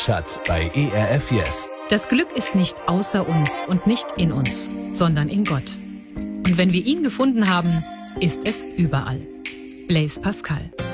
Schatz bei ERF Yes. Das Glück ist nicht außer uns und nicht in uns, sondern in Gott. Und wenn wir ihn gefunden haben, ist es überall. Blaise Pascal.